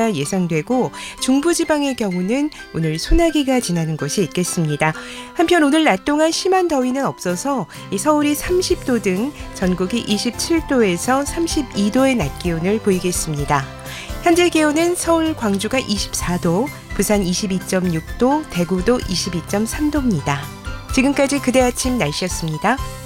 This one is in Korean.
소나기가 예상되고 중부지방의 경우는 오늘 소나기가 지나는 곳이 있겠습니다. 한편 오늘 낮 동안 심한 더위는 없어서 서울이 30도 등 전국이 27도에서 32도의 낮 기온을 보이겠습니다. 현재 기온은 서울, 광주가 24도, 부산 22.6도, 대구도 22.3도입니다. 지금까지 그대 아침 날씨였습니다.